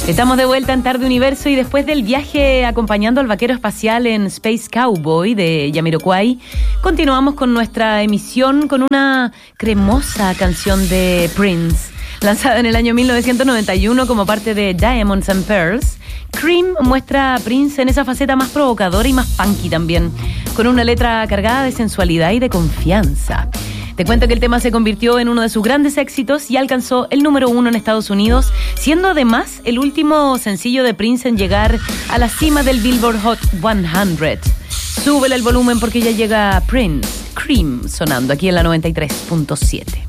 Estamos de vuelta en Tarde Universo y después del viaje acompañando al vaquero espacial en Space Cowboy de Jamiroquai, continuamos con nuestra emisión con una cremosa canción de Prince. Lanzada en el año 1991 como parte de Diamonds and Pearls, Cream muestra a Prince en esa faceta más provocadora y más punky también, con una letra cargada de sensualidad y de confianza. Te cuento que el tema se convirtió en uno de sus grandes éxitos y alcanzó el número 1 en Estados Unidos, siendo además el último sencillo de Prince en llegar a la cima del Billboard Hot 100. Súbele el volumen porque ya llega Prince, Cream, sonando aquí en la 93.7.